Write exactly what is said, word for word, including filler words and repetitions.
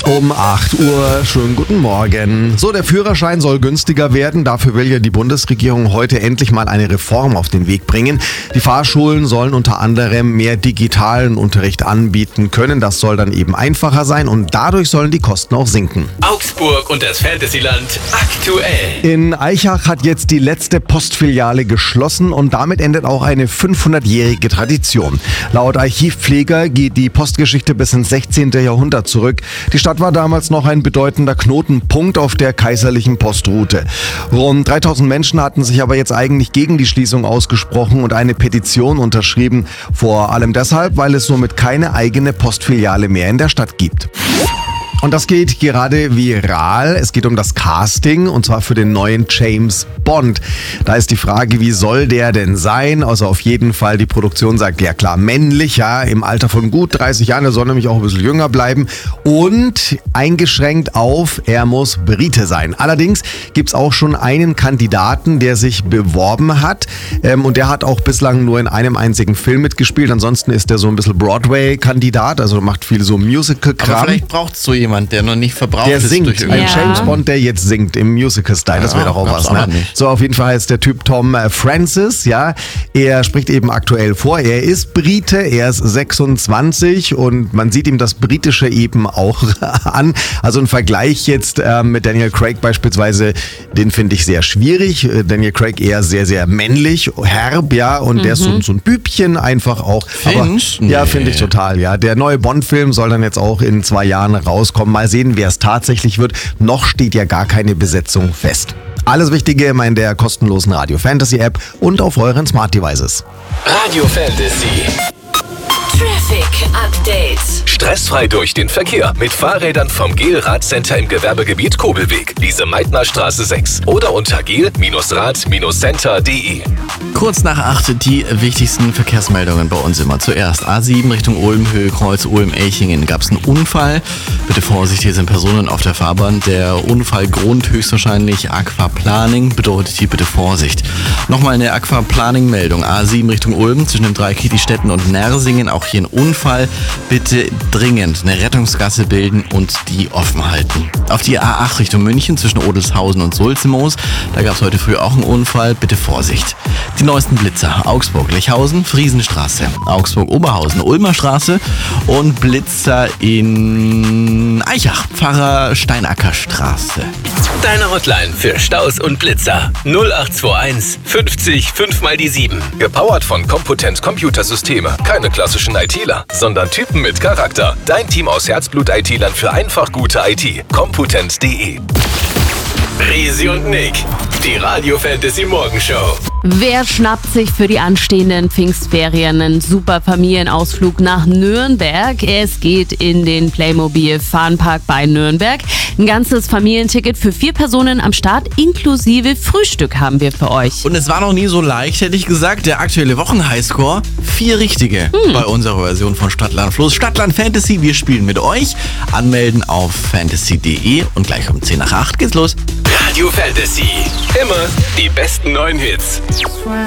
Um acht Uhr, schönen guten Morgen. So, der Führerschein soll günstiger werden. Dafür will ja die Bundesregierung heute endlich mal eine Reform auf den Weg bringen. Die Fahrschulen sollen unter anderem mehr digitalen Unterricht anbieten können. Das soll dann eben einfacher sein und dadurch sollen die Kosten auch sinken. Augsburg und das Fantasyland aktuell. In Aichach hat jetzt die letzte Postfiliale geschlossen und damit endet auch eine fünfhundertjährige Tradition. Laut Archivpfleger geht die Postgeschichte bis ins sechzehnten Jahrhundert zurück. Die Stadt war damals noch ein bedeutender Knotenpunkt auf der kaiserlichen Postroute. Rund dreitausend Menschen hatten sich aber jetzt eigentlich gegen die Schließung ausgesprochen und eine Petition unterschrieben. Vor allem deshalb, weil es somit keine eigene Postfiliale mehr in der Stadt gibt. Und das geht gerade viral. Es geht um das Casting und zwar für den neuen James Bond. Da ist die Frage, wie soll der denn sein? Also auf jeden Fall, die Produktion sagt ja klar männlich, ja, im Alter von gut dreißig Jahren. Er soll nämlich auch ein bisschen jünger bleiben und eingeschränkt auf, er muss Brite sein. Allerdings gibt's auch schon einen Kandidaten, der sich beworben hat ähm, und der hat auch bislang nur in einem einzigen Film mitgespielt. Ansonsten ist der so ein bisschen Broadway-Kandidat, also macht viel so Musical-Kram. Aber vielleicht braucht's so jemand. Jemand, der noch nicht verbraucht der ist. singt, Durch ein ja. James Bond, der jetzt singt im Musical-Style, das wäre Ja, doch auch gab's was. aber Ne? nicht. So, auf jeden Fall ist der Typ Tom Francis, ja, er spricht eben aktuell vor, er ist Brite, er ist sechsundzwanzig und man sieht ihm das Britische eben auch an. Also ein Vergleich jetzt äh, mit Daniel Craig beispielsweise, den finde ich sehr schwierig. Daniel Craig eher sehr, sehr männlich, herb, ja, und mhm. der ist so, so ein Bübchen einfach auch. Findest? Aber, ja, Nee. finde ich total, ja. Der neue Bond-Film soll dann jetzt auch in zwei Jahren rauskommen. Mal sehen, wer es tatsächlich wird. Noch steht ja gar keine Besetzung fest. Alles Wichtige immer in der kostenlosen Radio Fantasy App und auf euren Smart Devices. Radio Fantasy. Traffic Update. Stressfrei durch den Verkehr mit Fahrrädern vom Gel-Rad-Center im Gewerbegebiet Kobelweg, Lise-Meitner-Straße sechs oder unter gel Rad Center punkt de. Kurz nach acht die wichtigsten Verkehrsmeldungen bei uns immer. Zuerst A sieben Richtung Ulm, Höhe Kreuz Ulm-Elchingen. Gab es einen Unfall. Bitte Vorsicht, hier sind Personen auf der Fahrbahn. Der Unfallgrund höchstwahrscheinlich Aquaplaning. Bedeutet hier bitte Vorsicht. Nochmal eine Aquaplaning-Meldung. A sieben Richtung Ulm zwischen dem Dreieck Kietistetten und Nersingen. Auch hier ein Unfall. Bitte dringend eine Rettungsgasse bilden und die offen halten. Auf die A acht Richtung München zwischen Odelshausen und Sulzimoos. Da gab es heute früh auch einen Unfall. Bitte Vorsicht. Die neuesten Blitzer. Augsburg, Lechhausen, Friesenstraße. Augsburg, Oberhausen, Ulmer Straße. Und Blitzer in Aichach, Pfarrer Steinacker Straße. Deine Hotline für Staus und Blitzer. null acht zwei eins fünfzig fünf mal die sieben. Gepowert von Computent Computersysteme. Keine klassischen ITler, sondern Typen mit Charakter. Dein Team aus Herzblut-I T-Lern für einfach gute I T. Computent punkt de. Risi und Nick, die Radio Fantasy Morgenshow. Wer schnappt sich für die anstehenden Pfingstferien einen super Familienausflug nach Nürnberg? Es geht in den Playmobil Farnpark bei Nürnberg. Ein ganzes Familienticket für vier Personen am Start inklusive Frühstück haben wir für euch. Und es war noch nie so leicht, hätte ich gesagt. Der aktuelle Wochenhighscore, vier richtige hm. bei unserer Version von Stadtland Fluss. Stadtland Fantasy, wir spielen mit euch. Anmelden auf fantasy punkt de und gleich um zehn nach acht geht's los. Radio Fantasy. Immer die besten neuen Hits.